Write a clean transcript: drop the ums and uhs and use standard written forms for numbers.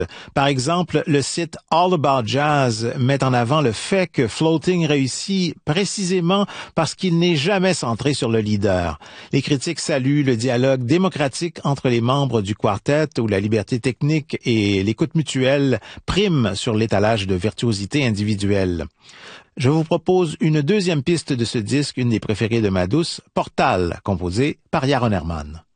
Par exemple, le site All About Jazz met en avant le fait que Floating réussit précisément parce qu'il n'est jamais centré sur le leader. Les critiques saluent le dialogue démocratique entre les membres du quartet où la liberté technique et l'écoute mutuelle priment sur l'étalage de virtuosité individuelle. Je vous propose une deuxième piste de ce disque, une des préférées de ma douce, Portal, composée par Yaron Herman.